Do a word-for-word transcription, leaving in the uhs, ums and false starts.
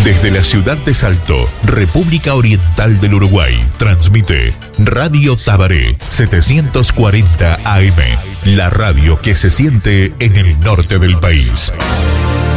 Desde la ciudad de Salto, República Oriental del Uruguay, transmite Radio Tabaré setecientos cuarenta A M, la radio que se siente en el norte del país.